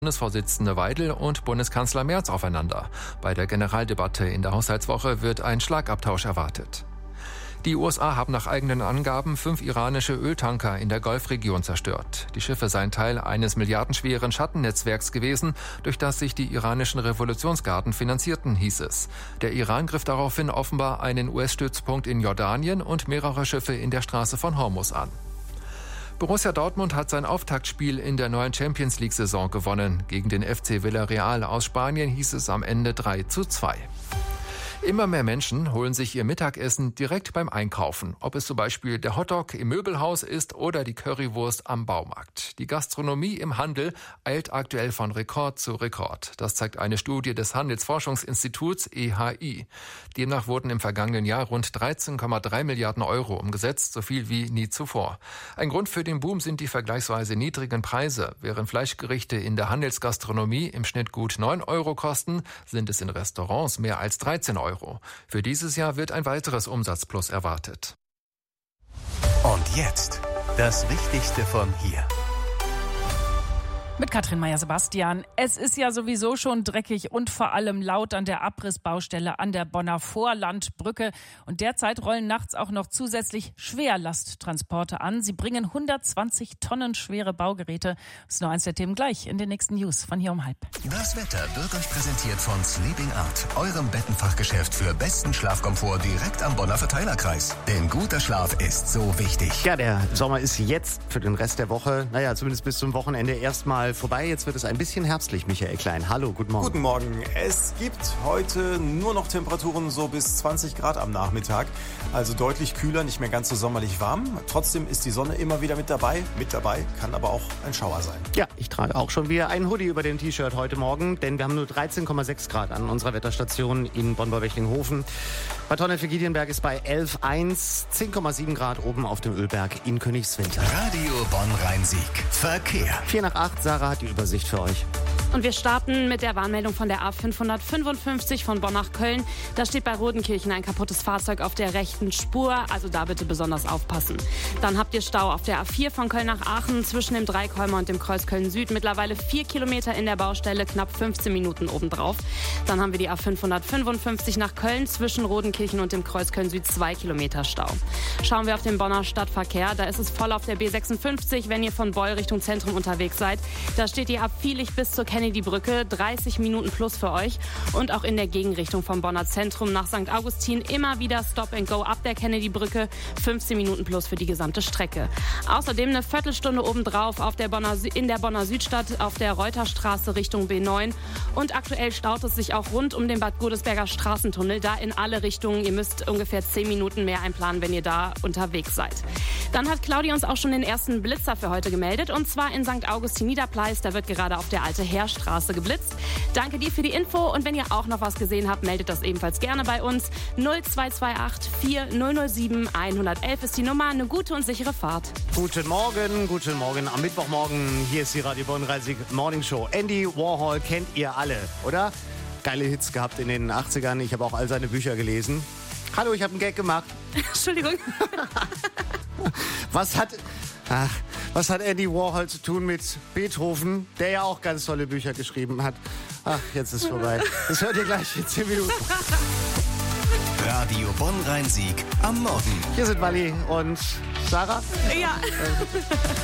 Bundesvorsitzende Weidel und Bundeskanzler Merz aufeinander. Bei der Generaldebatte in der Haushaltswoche wird ein Schlagabtausch erwartet. Die USA haben nach eigenen Angaben 5 iranische Öltanker in der Golfregion zerstört. Die Schiffe seien Teil eines milliardenschweren Schattennetzwerks gewesen, durch das sich die iranischen Revolutionsgarden finanzierten, hieß es. Der Iran griff daraufhin offenbar einen US-Stützpunkt in Jordanien und mehrere Schiffe in der Straße von Hormuz an. Borussia Dortmund hat sein Auftaktspiel in der neuen Champions-League-Saison gewonnen. Gegen den FC Villarreal aus Spanien hieß es am Ende 3:2. Immer mehr Menschen holen sich ihr Mittagessen direkt beim Einkaufen. Ob es zum Beispiel der Hotdog im Möbelhaus ist oder die Currywurst am Baumarkt. Die Gastronomie im Handel eilt aktuell von Rekord zu Rekord. Das zeigt eine Studie des Handelsforschungsinstituts EHI. Demnach wurden im vergangenen Jahr rund 13,3 Milliarden Euro umgesetzt, so viel wie nie zuvor. Ein Grund für den Boom sind die vergleichsweise niedrigen Preise. Während Fleischgerichte in der Handelsgastronomie im Schnitt gut 9 Euro kosten, sind es in Restaurants mehr als 13 Euro. Für dieses Jahr wird ein weiteres Umsatzplus erwartet. Und jetzt das Wichtigste von hier. Mit Katrin Meyer-Sebastian. Es ist ja sowieso schon dreckig und vor allem laut an der Abrissbaustelle an der Bonner Vorlandbrücke. Und derzeit rollen nachts auch noch zusätzlich Schwerlasttransporte an. Sie bringen 120 Tonnen schwere Baugeräte. Das ist nur eins der Themen gleich in den nächsten News von hier um 12:30. Das Wetter wird euch präsentiert von Sleeping Art, eurem Bettenfachgeschäft für besten Schlafkomfort direkt am Bonner Verteilerkreis. Denn guter Schlaf ist so wichtig. Ja, der Sommer ist jetzt für den Rest der Woche, zumindest bis zum Wochenende erstmal vorbei. Jetzt wird es ein bisschen herbstlich, Michael Klein. Hallo, guten Morgen. Guten Morgen. Es gibt heute nur noch Temperaturen so bis 20 Grad am Nachmittag. Also deutlich kühler, nicht mehr ganz so sommerlich warm. Trotzdem ist die Sonne immer wieder mit dabei. Mit dabei kann aber auch ein Schauer sein. Ja, ich trage auch schon wieder einen Hoodie über dem T-Shirt heute Morgen, denn wir haben nur 13,6 Grad an unserer Wetterstation in Bonn-Beuerwechtlinghofen. Bad Tonnefeld-Giedienberg ist bei 11,1, 10,7 Grad oben auf dem Ölberg in Königswinter. Radio Bonn-Rhein-Sieg. Verkehr. 7:45, Sarah hat die Übersicht für euch. Und wir starten mit der Warnmeldung von der A555 von Bonn nach Köln. Da steht bei Rodenkirchen ein kaputtes Fahrzeug auf der rechten Spur. Also da bitte besonders aufpassen. Dann habt ihr Stau auf der A4 von Köln nach Aachen zwischen dem Dreikäumer und dem Kreuz Köln-Süd. Mittlerweile 4 Kilometer in der Baustelle, knapp 15 Minuten obendrauf. Dann haben wir die A555 nach Köln zwischen Rodenkirchen und dem Kreuz Köln-Süd 2 Kilometer Stau. Schauen wir auf den Bonner Stadtverkehr. Da ist es voll auf der B56, wenn ihr von Beul Richtung Zentrum unterwegs seid. Da steht ihr ab Viehlich bis zur Kennedy-Brücke, 30 Minuten plus für euch. Und auch in der Gegenrichtung vom Bonner Zentrum nach St. Augustin immer wieder Stop and Go ab der Kennedy-Brücke, 15 Minuten plus für die gesamte Strecke. Außerdem eine Viertelstunde obendrauf in der Bonner Südstadt auf der Reuterstraße Richtung B9. Und aktuell staut es sich auch rund um den Bad Godesberger Straßentunnel, da in alle Richtungen. Ihr müsst ungefähr 10 Minuten mehr einplanen, wenn ihr da unterwegs seid. Dann hat Claudia uns auch schon den ersten Blitzer für heute gemeldet, und zwar in St. Augustin Niederpleis. Da wird gerade auf der Alte Heerstraße geblitzt. Danke dir für die Info, und wenn ihr auch noch was gesehen habt, meldet das ebenfalls gerne bei uns. 0228 4007 111 ist die Nummer. Eine gute und sichere Fahrt. Guten Morgen am Mittwochmorgen. Hier ist die Radio Bonn-Rhein-Sieg Morning Show. Andy Warhol kennt ihr alle, oder? Geile Hits gehabt in den 80ern. Ich habe auch all seine Bücher gelesen. Hallo, ich habe einen Gag gemacht. Entschuldigung. Was hat Andy Warhol zu tun mit Beethoven, der ja auch ganz tolle Bücher geschrieben hat? Ach, jetzt ist vorbei. Das hört ihr gleich in 10 Minuten. Radio Bonn-Rhein-Sieg am Morgen. Hier sind Wally und Sarah. Ja.